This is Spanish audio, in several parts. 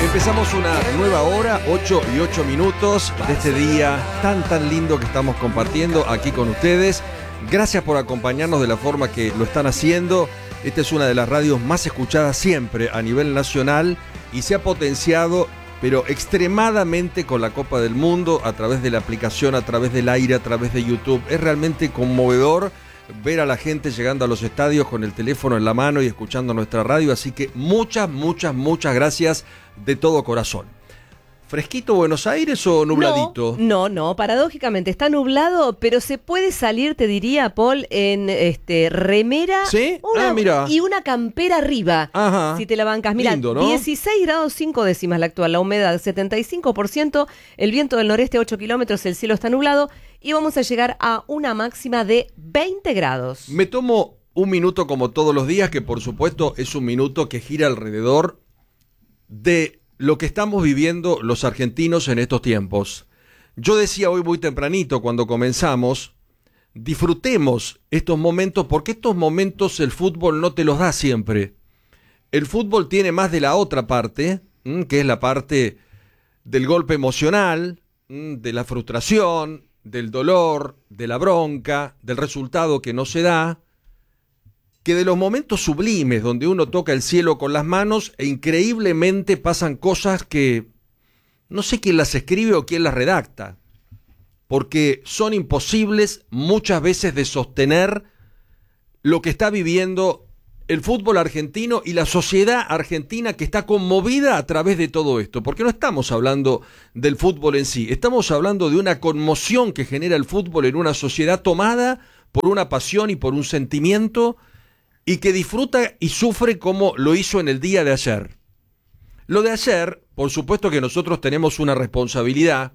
Empezamos una nueva hora, 8:08 de este día tan lindo que estamos compartiendo aquí con ustedes. Gracias por acompañarnos de la forma que lo están haciendo. Esta es una de las radios más escuchadas siempre a nivel nacional y se ha potenciado, pero extremadamente, con la Copa del Mundo, a través de la aplicación, a través del aire, a través de YouTube. Es realmente conmovedor ver a la gente llegando a los estadios con el teléfono en la mano y escuchando nuestra radio, así que muchas gracias de todo corazón. ¿Fresquito Buenos Aires o nubladito? No, paradójicamente está nublado, pero se puede salir, te diría, Paul, en remera. ¿Sí? Mira. Y una campera arriba. Ajá. Si te la bancas. Mira, lindo, ¿no? 16 grados 5 décimas la actual, la humedad 75%, el viento del noreste 8 kilómetros, el cielo está nublado y vamos a llegar a una máxima de 20 grados. Me tomo un minuto como todos los días, que por supuesto es un minuto que gira alrededor de lo que estamos viviendo los argentinos en estos tiempos. Yo decía hoy muy tempranito cuando comenzamos, disfrutemos estos momentos, porque estos momentos el fútbol no te los da siempre. El fútbol tiene más de la otra parte, que es la parte del golpe emocional, de la frustración, del dolor, de la bronca, del resultado que no se da, que de los momentos sublimes donde uno toca el cielo con las manos e increíblemente pasan cosas que no sé quién las escribe o quién las redacta, porque son imposibles muchas veces de sostener lo que está viviendo el fútbol argentino y la sociedad argentina, que está conmovida a través de todo esto, porque no estamos hablando del fútbol en sí, estamos hablando de una conmoción que genera el fútbol en una sociedad tomada por una pasión y por un sentimiento, y que disfruta y sufre como lo hizo en el día de ayer. Lo de ayer, por supuesto que nosotros tenemos una responsabilidad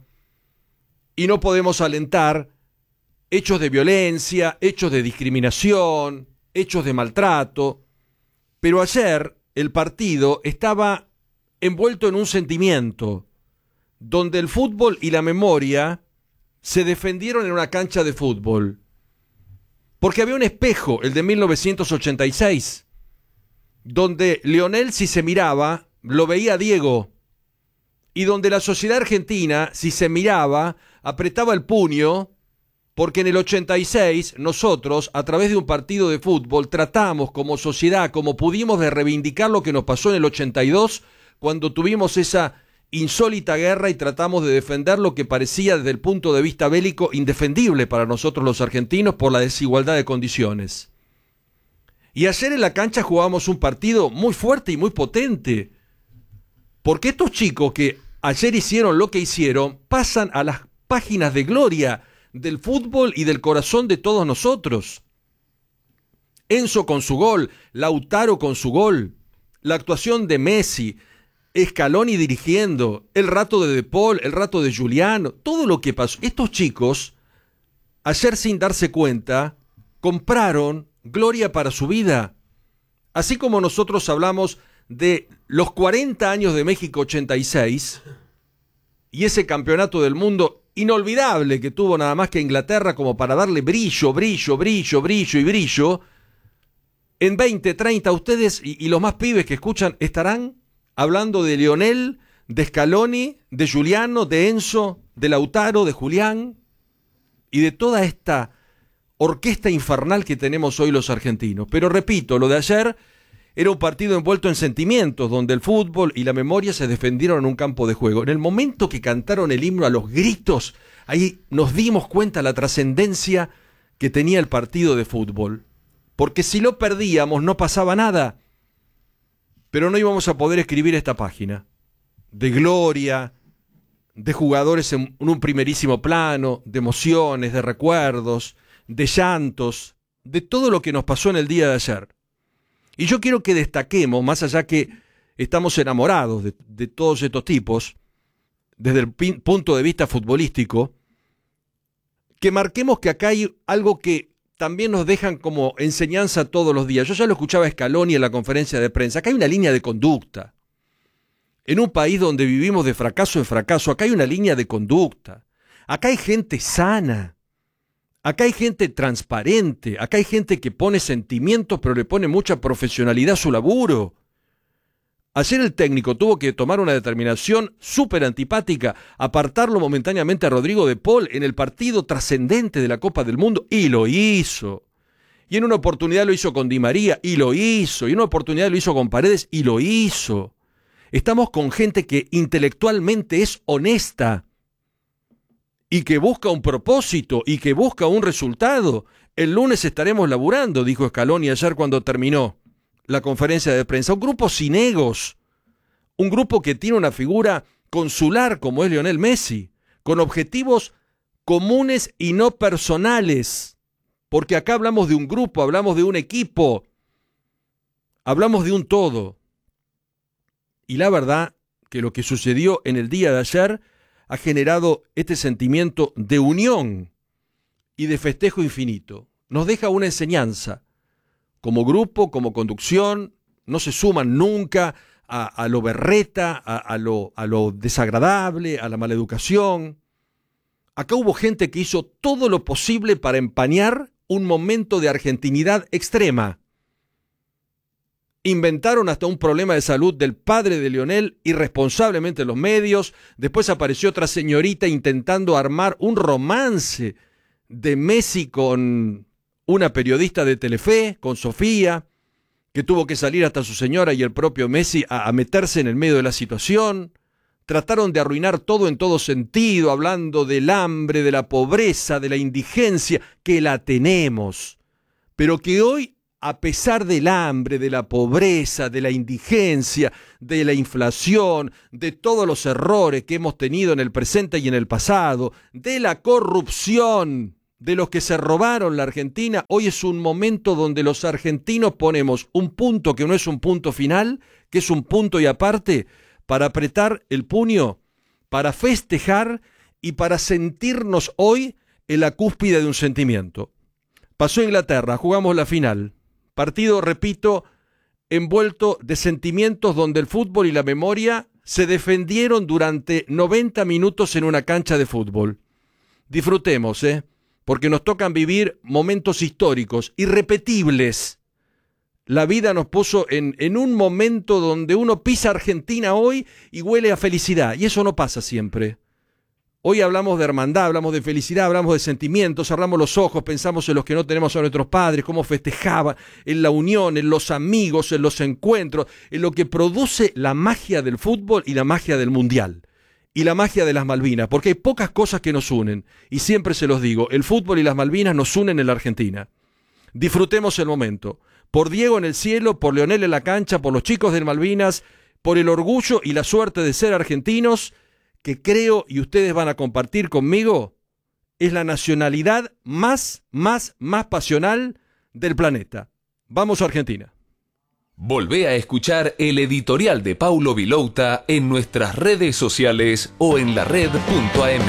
y no podemos alentar hechos de violencia, hechos de discriminación, hechos de maltrato, pero ayer el partido estaba envuelto en un sentimiento donde el fútbol y la memoria se defendieron en una cancha de fútbol. Porque había un espejo, el de 1986, donde Lionel, si se miraba, lo veía a Diego, y donde la sociedad argentina, si se miraba, apretaba el puño, porque en el 86 nosotros, a través de un partido de fútbol, tratamos como sociedad, como pudimos, de reivindicar lo que nos pasó en el 82, cuando tuvimos esa insólita guerra y tratamos de defender lo que parecía desde el punto de vista bélico indefendible para nosotros los argentinos por la desigualdad de condiciones. Y ayer en la cancha jugábamos un partido muy fuerte y muy potente, porque estos chicos que ayer hicieron lo que hicieron pasan a las páginas de gloria del fútbol y del corazón de todos nosotros. Enzo con su gol, Lautaro con su gol, la actuación de Messi, Scaloni dirigiendo, el rato de Paul, el rato de Giuliano, todo lo que pasó. Estos chicos, ayer sin darse cuenta, compraron gloria para su vida. Así como nosotros hablamos de los 40 años de México 86 y ese campeonato del mundo inolvidable que tuvo nada más que Inglaterra como para darle brillo, en 20, 30 ustedes y los más pibes que escuchan estarán hablando de Lionel, de Scaloni, de Giuliano, de Enzo, de Lautaro, de Julián y de toda esta orquesta infernal que tenemos hoy los argentinos. Pero repito, lo de ayer era un partido envuelto en sentimientos, donde el fútbol y la memoria se defendieron en un campo de juego. En el momento que cantaron el himno a los gritos, ahí nos dimos cuenta la trascendencia que tenía el partido de fútbol. Porque si lo perdíamos no pasaba nada, pero no íbamos a poder escribir esta página de gloria, de jugadores en un primerísimo plano, de emociones, de recuerdos, de llantos, de todo lo que nos pasó en el día de ayer. Y yo quiero que destaquemos, más allá que estamos enamorados de todos estos tipos, desde el punto de vista futbolístico, que marquemos que acá hay algo que también nos dejan como enseñanza todos los días. Yo ya lo escuchaba a Scaloni en la conferencia de prensa. Acá hay una línea de conducta. En un país donde vivimos de fracaso en fracaso, acá hay una línea de conducta. Acá hay gente sana. Acá hay gente transparente. Acá hay gente que pone sentimientos, pero le pone mucha profesionalidad a su laburo. Ayer el técnico tuvo que tomar una determinación súper antipática, apartarlo momentáneamente a Rodrigo de Paul en el partido trascendente de la Copa del Mundo, y lo hizo. Y en una oportunidad lo hizo con Di María, y lo hizo. Y en una oportunidad lo hizo con Paredes, y lo hizo. Estamos con gente que intelectualmente es honesta y que busca un propósito y que busca un resultado. El lunes estaremos laburando, dijo Scaloni ayer cuando terminó la conferencia de prensa. Un grupo sin egos, un grupo que tiene una figura consular como es Lionel Messi, con objetivos comunes y no personales, porque acá hablamos de un grupo, hablamos de un equipo, hablamos de un todo. Y la verdad que lo que sucedió en el día de ayer ha generado este sentimiento de unión y de festejo infinito. Nos deja una enseñanza. Como grupo, como conducción, no se suman nunca a lo berreta, a lo desagradable, a la maleducación. Acá hubo gente que hizo todo lo posible para empañar un momento de argentinidad extrema. Inventaron hasta un problema de salud del padre de Lionel irresponsablemente en los medios. Después apareció otra señorita intentando armar un romance de Messi con una periodista de Telefe, con Sofía, que tuvo que salir hasta su señora y el propio Messi a meterse en el medio de la situación. Trataron de arruinar todo en todo sentido, hablando del hambre, de la pobreza, de la indigencia, que la tenemos, pero que hoy, a pesar del hambre, de la pobreza, de la indigencia, de la inflación, de todos los errores que hemos tenido en el presente y en el pasado, de la corrupción, de los que se robaron la Argentina, hoy es un momento donde los argentinos ponemos un punto que no es un punto final, que es un punto y aparte, para apretar el puño, para festejar y para sentirnos hoy en la cúspide de un sentimiento. Pasó Inglaterra, jugamos la final. Partido, repito, envuelto de sentimientos donde el fútbol y la memoria se defendieron durante 90 minutos en una cancha de fútbol. Disfrutemos, porque nos tocan vivir momentos históricos, irrepetibles. La vida nos puso en un momento donde uno pisa Argentina hoy y huele a felicidad, y eso no pasa siempre. Hoy hablamos de hermandad, hablamos de felicidad, hablamos de sentimientos, cerramos los ojos, pensamos en los que no tenemos a nuestros padres, cómo festejaban, en la unión, en los amigos, en los encuentros, en lo que produce la magia del fútbol y la magia del mundial. Y la magia de las Malvinas, porque hay pocas cosas que nos unen, y siempre se los digo, el fútbol y las Malvinas nos unen en la Argentina. Disfrutemos el momento, por Diego en el cielo, por Lionel en la cancha, por los chicos de Malvinas, por el orgullo y la suerte de ser argentinos, que creo, y ustedes van a compartir conmigo, es la nacionalidad más pasional del planeta. Vamos a Argentina. Volvé a escuchar el editorial de Paulo Vilouta en nuestras redes sociales o en la red.am.